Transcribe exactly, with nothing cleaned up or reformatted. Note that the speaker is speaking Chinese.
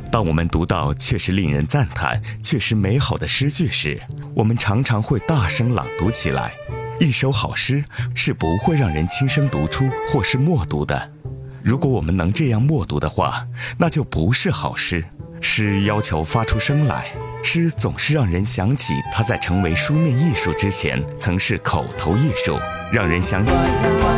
当我们读到确实令人赞叹、确实美好的诗句时，我们常常会大声朗读起来。一首好诗是不会让人轻声读出或是默读的。如果我们能这样默读的话，那就不是好诗。诗要求发出声来，诗总是让人想起它在成为书面艺术之前曾是口头艺术，让人想起